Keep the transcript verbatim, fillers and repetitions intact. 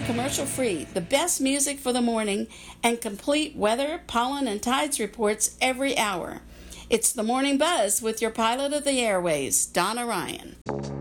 commercial-free, the best music for the morning, and complete weather, pollen, and tides reports every hour. It's the Morning Buzz with your pilot of the airways, Donna Ryan.